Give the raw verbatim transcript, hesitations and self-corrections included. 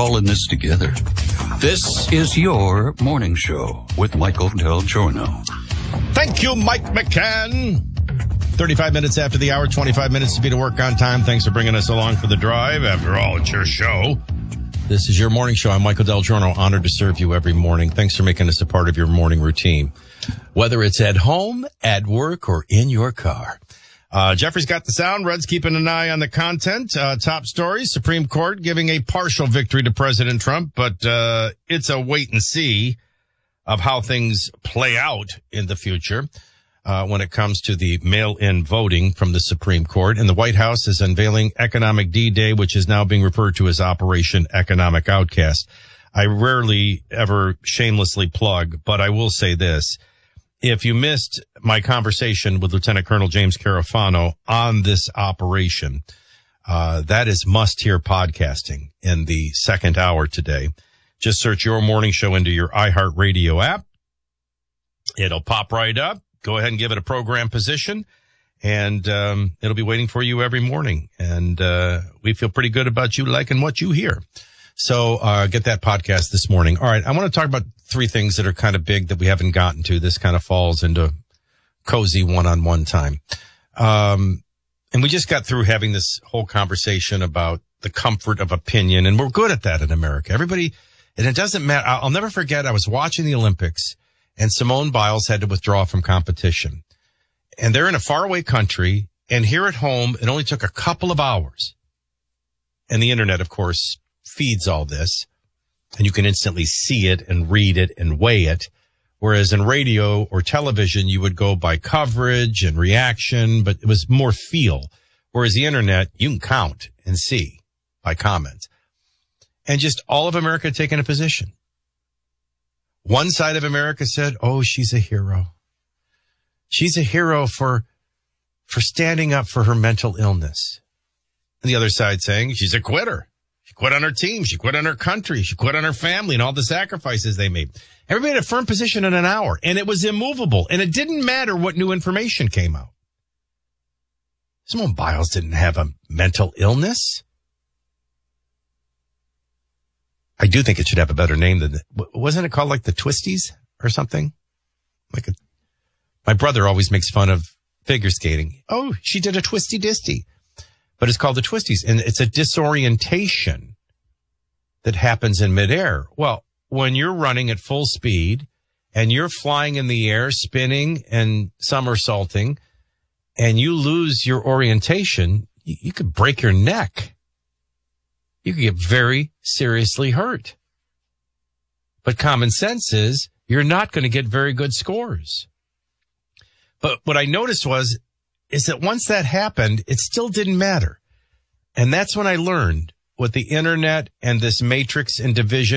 all in this together. This is your morning show with Michael Del Giorno. Thank you, Mike McCann. thirty-five minutes after the hour, twenty-five minutes to be to work on time. Thanks for bringing us along for the drive. After all, it's your show. This is your morning show. I'm Michael Del Giorno, honored to serve you every morning. Thanks for making us a part of your morning routine, whether it's at home, at work, or in your car. Uh, Jeffrey's got the sound. Red's keeping an eye on the content. Uh, top stories, Supreme Court giving a partial victory to President Trump, but uh, it's a wait and see of how things play out in the future uh, when it comes to the mail-in voting from the Supreme Court. And the White House is unveiling Economic D-Day, which is now being referred to as Operation Economic Outcast. I rarely ever shamelessly plug, but I will say this. If you missed my conversation with Lieutenant Colonel James Carafano on this operation, uh, that is must-hear podcasting in the second hour today. Just search Your Morning Show into your iHeartRadio app. It'll pop right up. Go ahead and give it a program position, and um, it'll be waiting for you every morning. And uh, we feel pretty good about you liking what you hear. So uh, get that podcast this morning. All right, I want to talk about three things that are kind of big that we haven't gotten to. This kind of falls into cozy one-on-one time. Um, and we just got through having this whole conversation about the comfort of opinion, and we're good at that in America. Everybody, and it doesn't matter. I'll never forget, I was watching the Olympics, and Simone Biles had to withdraw from competition. And they're in a faraway country, and here at home, it only took a couple of hours. And the internet, of course, feeds all this, and you can instantly see it and read it and weigh it. Whereas in radio or television, you would go by coverage and reaction, but it was more feel. Whereas the internet, you can count and see by comments. And just all of America taking a position. One side of America said, oh, she's a hero. She's a hero for, for standing up for her mental illness. And the other side saying she's a quitter. She quit on her team. She quit on her country. She quit on her family and all the sacrifices they made. Everybody had a firm position in an hour, and it was immovable. And it didn't matter what new information came out. Simone Biles didn't have a mental illness. I do think it should have a better name than, wasn't it called like the Twisties or something? Like a, my brother always makes fun of figure skating. Oh, she did a twisty disty. But it's called the Twisties, and it's a disorientation that happens in midair. Well, when you're running at full speed and you're flying in the air, spinning and somersaulting, and you lose your orientation, you, you could break your neck. You could get very seriously hurt. But common sense is you're not going to get very good scores. But what I noticed was, is that once that happened, it still didn't matter. And that's when I learned what the internet and this matrix and division